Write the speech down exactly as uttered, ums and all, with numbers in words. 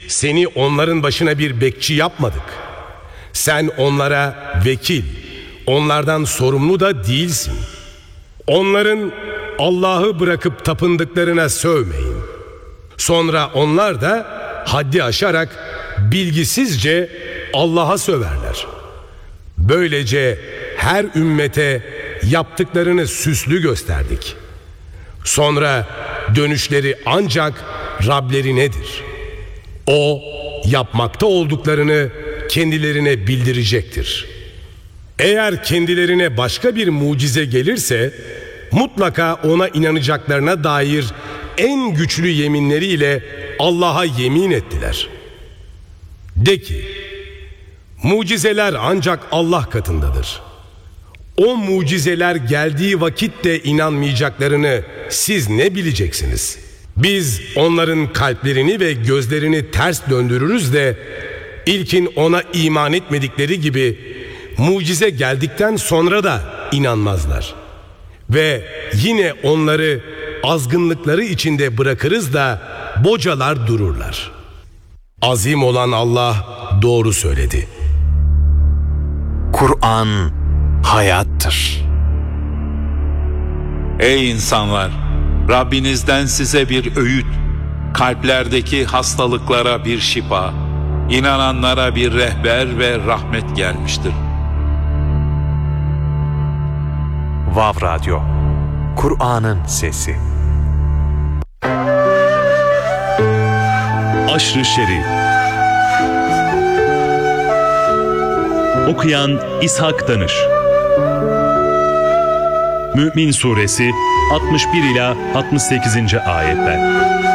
seni onların başına bir bekçi yapmadık. Sen onlara vekil, onlardan sorumlu da değilsin. Onların Allah'ı bırakıp tapındıklarına sövmeyin. Sonra onlar da haddi aşarak bilgisizce Allah'a söverler. Böylece her ümmete yaptıklarını süslü gösterdik. Sonra dönüşleri ancak Rablerinedir. O yapmakta olduklarını kendilerine bildirecektir. Eğer kendilerine başka bir mucize gelirse mutlaka ona inanacaklarına dair en güçlü yeminleriyle Allah'a yemin ettiler. De ki, mucizeler ancak Allah katındadır. O mucizeler geldiği vakitte inanmayacaklarını siz ne bileceksiniz? Biz onların kalplerini ve gözlerini ters döndürürüz de ilkin ona iman etmedikleri gibi mucize geldikten sonra da inanmazlar. Ve yine onları azgınlıkları içinde bırakırız da bocalar dururlar. Azim olan Allah doğru söyledi. Kur'an hayattır. Ey insanlar! Rabbinizden size bir öğüt, kalplerdeki hastalıklara bir şifa, inananlara bir rehber ve rahmet gelmiştir. Vav Radyo, Kur'an'ın sesi. Aşr-ı Şerif. Okuyan İshak Danış. Mü'min Suresi altmış bir ila altmış sekizinci ayetler.